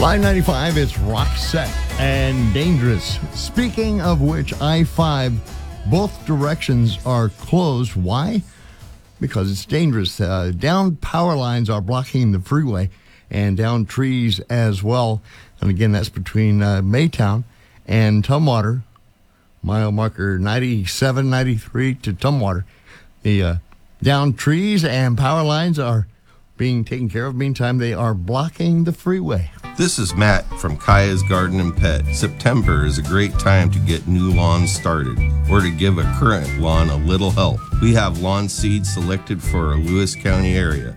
Line 95, it's Roxette and Dangerous. Speaking of which, I-5, both directions are closed. Why? Because it's dangerous. Down power lines are blocking the freeway and down trees as well. And again, that's between Maytown and Tumwater, mile marker 97, 93 to Tumwater. The down trees and power lines are being taken care of. Meantime, they are blocking the freeway. This is Matt from Kaya's Garden and Pet. September is a great time to get new lawns started or to give a current lawn a little help. We have lawn seeds selected for our Lewis County area.